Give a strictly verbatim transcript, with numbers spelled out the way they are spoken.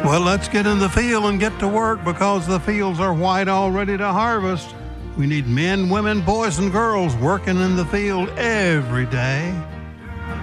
Well, let's get in the field and get to work because the fields are white all ready to harvest. We need men, women, boys, and girls working in the field every day.